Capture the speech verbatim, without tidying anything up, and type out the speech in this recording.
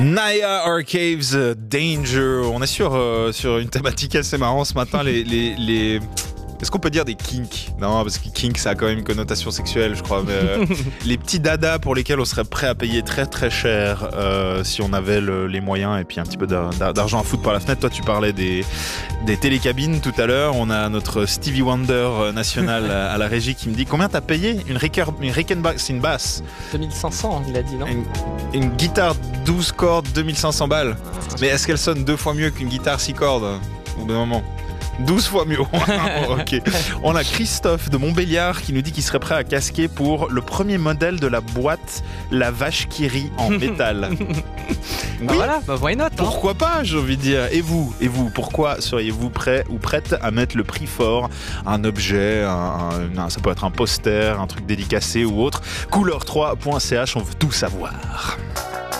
Naya Arcaves, Danger. On est sur, euh, sur une thématique assez marrante ce matin. Les, les, les... Est-ce qu'on peut dire des kinks? Non, parce que kink, ça a quand même une connotation sexuelle, je crois. Mais, euh, les petits dadas pour lesquels on serait prêt à payer très très cher euh, si on avait le, les moyens et puis un petit peu d'argent à foutre par la fenêtre. Toi, tu parlais des, des télécabines tout à l'heure. On a notre Stevie Wonder national à, à la régie qui me dit combien t'as payé? Une, Ricker, une Rickenbacker, c'est une basse. deux mille cinq cents, il a dit, non? Une, une guitare douze cordes, deux mille cinq cents balles. Mais est-ce qu'elle sonne deux fois mieux qu'une guitare six cordes au bout d'un moment? douze fois mieux. Ok. On a Christophe de Montbéliard qui nous dit qu'il serait prêt à casquer pour le premier modèle de la boîte La Vache qui rit en métal. Oui. Bah voilà, bah why not, hein. Pourquoi pas, j'ai envie de dire. Et vous, et vous, pourquoi seriez-vous prêt ou prête à mettre le prix fort? Un objet, un, un, ça peut être un poster, un truc dédicacé ou autre. couleur trois point c h, on veut tout savoir.